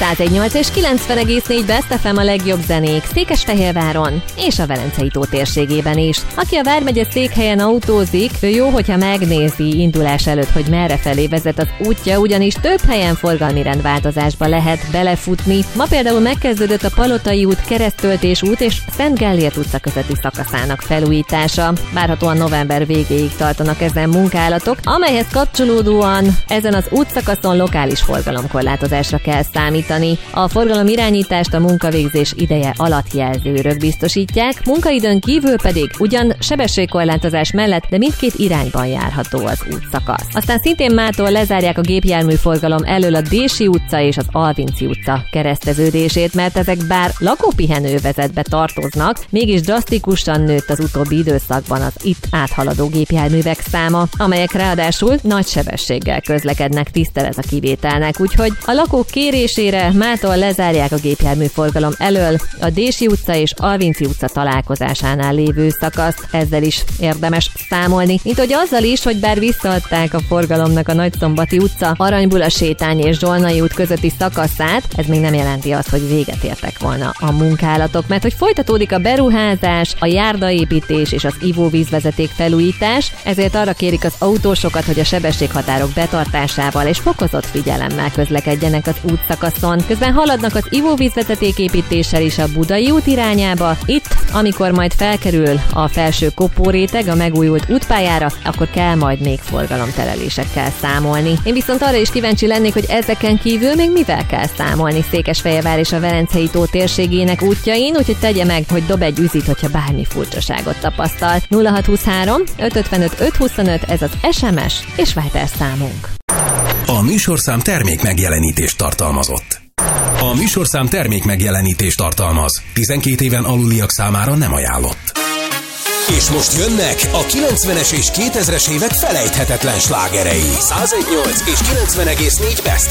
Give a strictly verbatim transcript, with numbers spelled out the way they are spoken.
száz egy nyolc és kilencven egész négy Best ef em a legjobb zenék Székesfehérváron és a Velencei tó térségében is. Aki a vármegye székhelyen autózik, jó, hogyha megnézi indulás előtt, hogy merre felé vezet az útja, ugyanis több helyen forgalmi rendváltozásba lehet belefutni. Ma például megkezdődött a Palotai út, Keresztöltés út és Szent Gellért utca közötti szakaszának felújítása. Várhatóan november végéig tartanak ezen munkálatok, amelyhez kapcsolódóan ezen az útszakaszon lokális forgalomkorlátozásra kell számítani. A forgalom irányítást a munkavégzés ideje alatt jelzőrök biztosítják, munkaidőn kívül pedig ugyan sebességkorlátozás mellett, de mindkét irányban járható az útszakasz. Aztán szintén mától lezárják a gépjárműforgalom elől a Dési utca és az Alvinci utca kereszteződését, mert ezek bár lakópihenővezetbe tartoznak, mégis drasztikusan nőtt az utóbbi időszakban az itt áthaladó gépjárművek száma, amelyek ráadásul nagy sebességgel közlekednek, tisztel ez a kivételnek, úgyhogy a lakók kérésére mától lezárják a gépjárműforgalom elől a Dési utca és Alvinci utca találkozásánál lévő szakaszt, ezzel is érdemes számolni, mint hogy azzal is, hogy bár visszaadták a forgalomnak a Nagyszombati utca, Aranybula sétány és Zsolnai út közötti szakaszát, ez még nem jelenti azt, hogy véget értek volna a munkálatok, mert hogy folytatódik a beruházás, a járdaépítés és az ivóvízvezeték felújítás, ezért arra kérik az autósokat, hogy a sebességhatárok betartásával és fokozott figyelemmel közlekedjenek az útszakaszon. Közben haladnak az ivóvízvezeték építéssel is a Budai út irányába. Itt, amikor majd felkerül a felső kopóréteg a megújult útpályára, akkor kell majd még forgalomterelésekkel számolni. Én viszont arra is kíváncsi lennék, hogy ezeken kívül még mivel kell számolni Székesfehérvár és a Velencei tó térségének útjain, úgyhogy tegye meg, hogy dob egy üzit, hogyha bármi furcsaságot tapasztal. nulla hat huszonhárom öt ötvenöt öt huszonöt, ez az es em es és Viber számunk. A műsorszám termék megjelenítést tartalmazott. A műsorszám termék megjelenítést tartalmaz. tizenkét éven aluliak számára nem ajánlott. És most jönnek a kilencvenes és kétezres évek felejthetetlen slágerei. száz egy nyolc és kilencven egész négy Best